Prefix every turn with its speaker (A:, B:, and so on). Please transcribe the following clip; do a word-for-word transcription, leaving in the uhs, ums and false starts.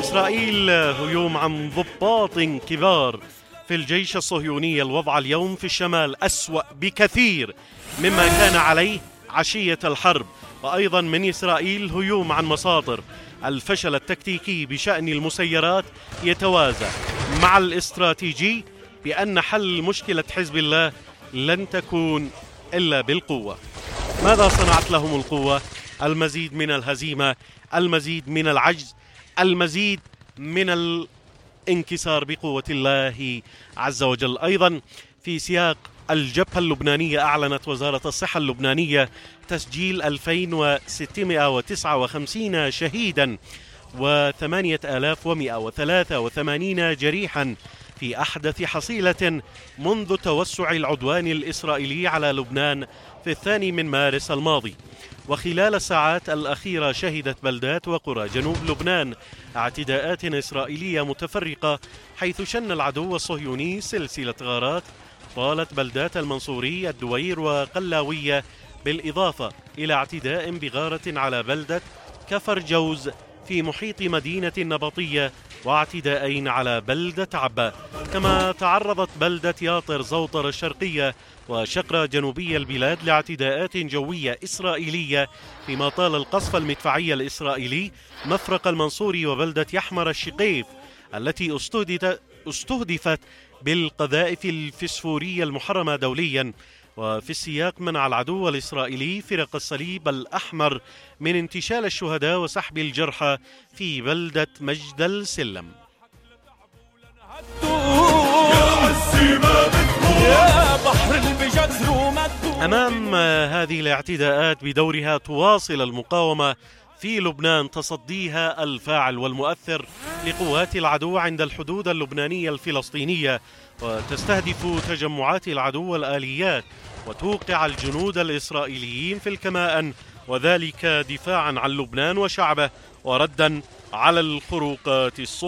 A: إسرائيل هجوم عن ضباط كبار في الجيش الصهيوني. الوضع اليوم في الشمال أسوأ بكثير مما كان عليه عشية الحرب. وأيضا من إسرائيل هجوم عن مصادر. الفشل التكتيكي بشأن المسيرات يتوازى مع الاستراتيجي بأن حل مشكلة حزب الله لن تكون إلا بالقوة. ماذا صنعت لهم القوة؟ المزيد من الهزيمة، المزيد من العجز، المزيد من الانكسار بقوة الله عز وجل. أيضا في سياق الجبهة اللبنانية، أعلنت وزارة الصحة اللبنانية تسجيل ألفين وستمائة وتسعة وخمسين شهيدا وثمانية آلاف ومائة وثلاثة وثمانين جريحا في أحدث حصيلة منذ توسع العدوان الإسرائيلي على لبنان في الثاني من مارس الماضي. وخلال الساعات الأخيرة شهدت بلدات وقرى جنوب لبنان اعتداءات إسرائيلية متفرقة، حيث شن العدو الصهيوني سلسلة غارات طالت بلدات المنصوري، الدوير وقلاوية، بالإضافة إلى اعتداء بغارة على بلدة كفر جوز في محيط مدينة النبطية، واعتداءين على بلدة عبا. كما تعرضت بلدة ياطر زوطر الشرقية وشقرة جنوبية البلاد لاعتداءات جوية إسرائيلية، فيما طال القصف المدفعي الإسرائيلي مفرق المنصوري وبلدة يحمر الشقيف التي استهدفت بالقذائف الفسفورية المحرمة دوليا. وفي السياق منع العدو الإسرائيلي فرق الصليب الأحمر من انتشال الشهداء وسحب الجرحى في بلدة مجد السلم. أمام هذه الاعتداءات بدورها تواصل المقاومة في لبنان تصديها الفاعل والمؤثر لقوات العدو عند الحدود اللبنانية الفلسطينية، وتستهدف تجمعات العدو والآليات وتوقع الجنود الإسرائيليين في الكمائن، وذلك دفاعا عن لبنان وشعبه وردا على الخروقات الصهيونية.